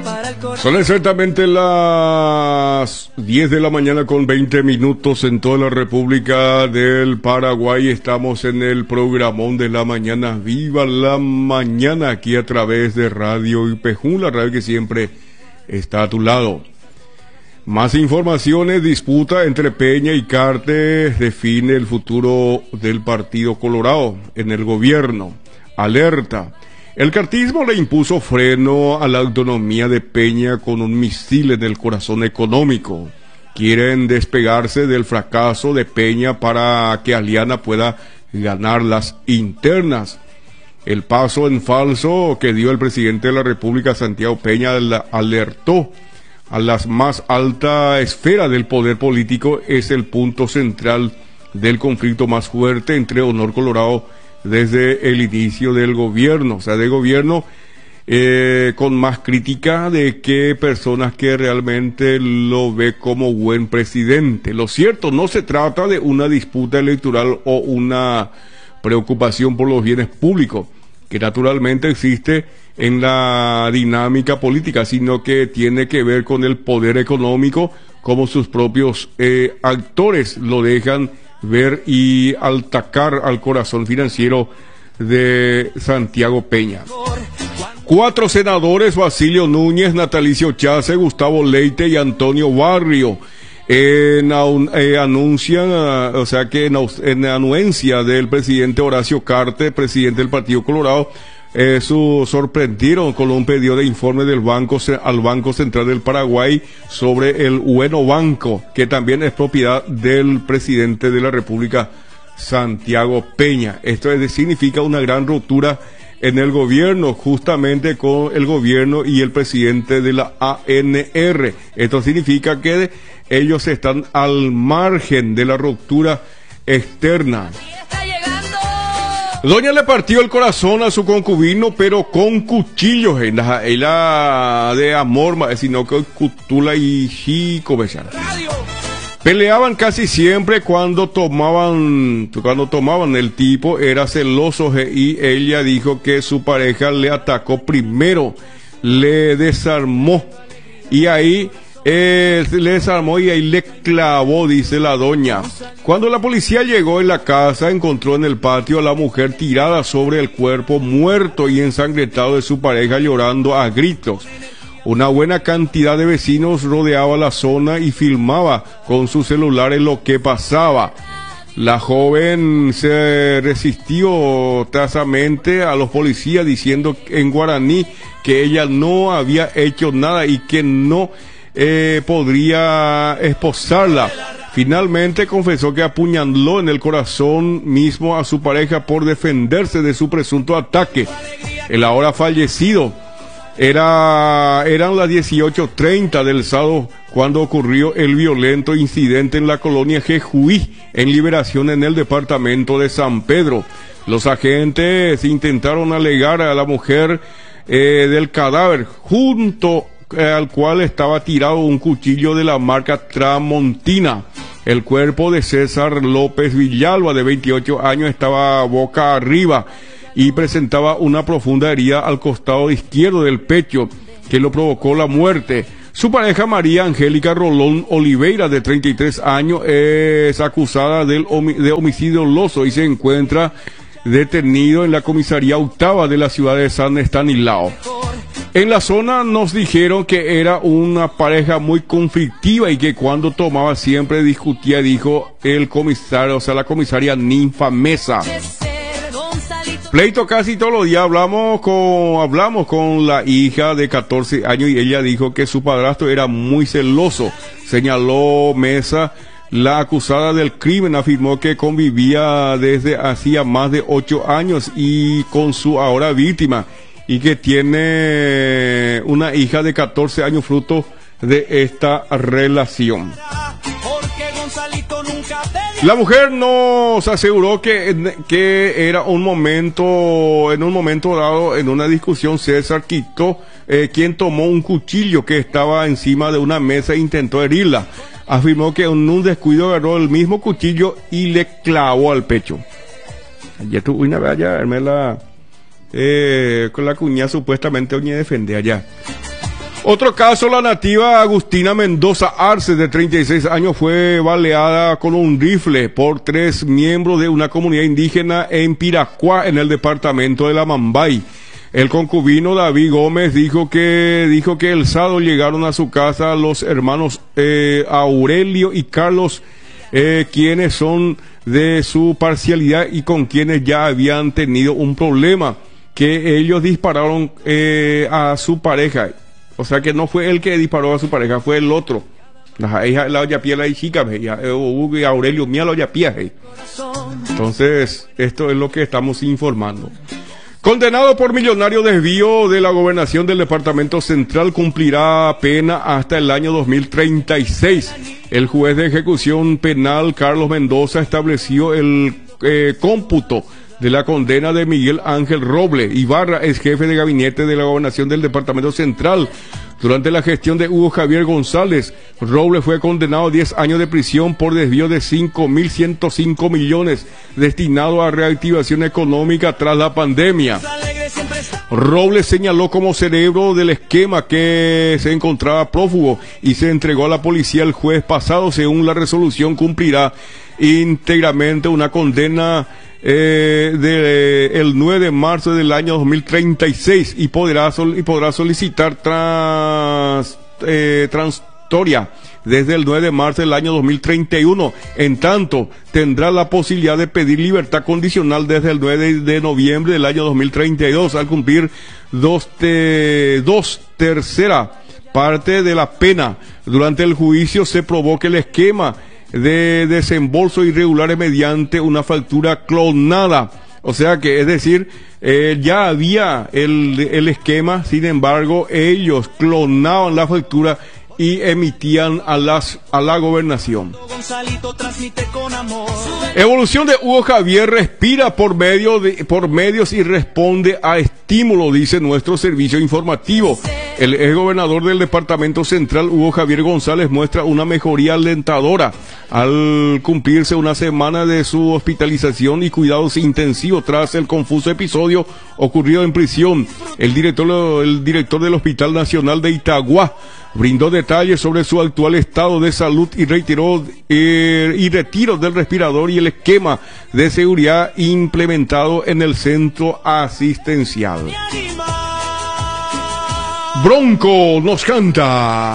Son exactamente las 10 de la mañana con 20 minutos en toda la República del Paraguay. Estamos en el programón de la mañana. Viva la mañana aquí a través de Radio IPJ, la radio que siempre está a tu lado. Más informaciones: disputa entre Peña y Cartes define el futuro del Partido Colorado en el gobierno. Alerta: el cartismo le impuso freno a la autonomía de Peña con un misil en el corazón económico. Quieren despegarse del fracaso de Peña para que Aliana pueda ganar las internas. El paso en falso que dio el presidente de la República, Santiago Peña, alertó a las más alta esfera del poder político. Es el punto central del conflicto más fuerte entre Honor Colorado desde el inicio del gobierno, o sea, del gobierno, con más crítica de que personas que realmente lo ve como buen presidente. Lo cierto, no se trata de una disputa electoral o una preocupación por los bienes públicos, que naturalmente existe en la dinámica política, sino que tiene que ver con el poder económico, como sus propios actores lo dejan ver, y atacar al corazón financiero de Santiago Peña. 4 senadores, Basilio Núñez, Natalicio Chase, Gustavo Leite y Antonio Barrio, anuncian, o sea que en anuencia del presidente Horacio Cartes, presidente del Partido Colorado, sorprendieron con un pedido de informe del al Banco Central del Paraguay sobre el Bueno Banco, que también es propiedad del presidente de la República, Santiago Peña. Esto significa una gran ruptura en el gobierno, justamente con el gobierno y el presidente de la ANR. Esto significa que ellos están al margen de la ruptura externa. Doña le partió el corazón a su concubino, pero con cuchillos, ella de amor, sino que cutula y chico besar. Peleaban casi siempre cuando tomaban el tipo era celoso, y ella dijo que su pareja le atacó primero, le desarmó, y ahí le desarmó y ahí le clavó, dice la doña. Cuando la policía llegó en la casa, encontró en el patio a la mujer tirada sobre el cuerpo muerto y ensangrentado de su pareja, llorando a gritos. Una buena cantidad de vecinos rodeaba la zona y filmaba con sus celulares lo que pasaba. La joven se resistió tersamente a los policías, diciendo en guaraní que ella no había hecho nada y que no podría esposarla. Finalmente confesó que apuñaló en el corazón mismo a su pareja por defenderse de su presunto ataque. El ahora fallecido eran las 18:30 del sábado cuando ocurrió el violento incidente en la colonia Jejuí, en Liberación, en el departamento de San Pedro. Los agentes intentaron alegar a la mujer del cadáver, junto al cual estaba tirado un cuchillo de la marca Tramontina. El cuerpo de César López Villalba, de 28 años, estaba boca arriba y presentaba una profunda herida al costado izquierdo del pecho que lo provocó la muerte. Su pareja, María Angélica Rolón Oliveira, de 33 años, es acusada de homicidio doloso y se encuentra detenido en la comisaría octava de la ciudad de San Estanislao. En la zona nos dijeron que era una pareja muy conflictiva y que cuando tomaba siempre discutía, dijo el comisario, o sea, la comisaria Ninfa Mesa. Pleito casi todos los días. Hablamos con la hija de 14 años y ella dijo que su padrastro era muy celoso, señaló Mesa. La acusada del crimen afirmó que convivía desde hacía más de 8 años y con su ahora víctima, y que tiene una hija de 14 años fruto de esta relación. La mujer nos aseguró que era en un momento dado, en una discusión, César Quito, quien tomó un cuchillo que estaba encima de una mesa e intentó herirla. Afirmó que en un descuido agarró el mismo cuchillo y le clavó al pecho. Ayer tuve una vez allá, con la cuñada supuestamente oñe defender allá. Otro caso, la nativa Agustina Mendoza Arce, de 36 años, fue baleada con un rifle por 3 miembros de una comunidad indígena en Piracuá, en el departamento de La Mambay. El concubino David Gómez dijo que el sábado llegaron a su casa los hermanos Aurelio y Carlos, quienes son de su parcialidad y con quienes ya habían tenido un problema, que ellos dispararon a su pareja. O sea que no fue él que disparó a su pareja, fue el otro. La hija la olla pie la chica, Aurelio mía la olla pie. Entonces, esto es lo que estamos informando. Condenado por millonario desvío de la gobernación del departamento central, cumplirá pena hasta el año 2036. El juez de ejecución penal Carlos Mendoza estableció el cómputo de la condena de Miguel Ángel Roble Ibarra, ex jefe de gabinete de la gobernación del departamento central. Durante la gestión de Hugo Javier González, Roble fue condenado a 10 años de prisión por desvío de 5.105 millones destinado a reactivación económica tras la pandemia. Roble señaló como cerebro del esquema que se encontraba prófugo y se entregó a la policía el jueves pasado. Según la resolución, cumplirá íntegramente una condena el 9 de marzo del año 2036 y podrá solicitar transitoria desde el 9 de marzo del año 2031. En tanto, tendrá la posibilidad de pedir libertad condicional desde el 9 de noviembre del año 2032 al cumplir dos terceras parte de la pena. Durante el juicio se probó que el esquema de desembolso irregulares mediante una factura clonada, o sea que, es decir, ya había el esquema, sin embargo ellos clonaban la factura y emitían a la gobernación. Evolución de Hugo Javier: respira por medios y responde a estímulo, dice nuestro servicio informativo. El ex gobernador del departamento central, Hugo Javier González, muestra una mejoría alentadora al cumplirse una semana de su hospitalización y cuidados intensivos tras el confuso episodio ocurrido en prisión. El director del Hospital Nacional de Itagua brindó detalles sobre su actual estado de salud y retiro del respirador y el esquema de seguridad implementado en el centro asistencial. Bronco nos canta.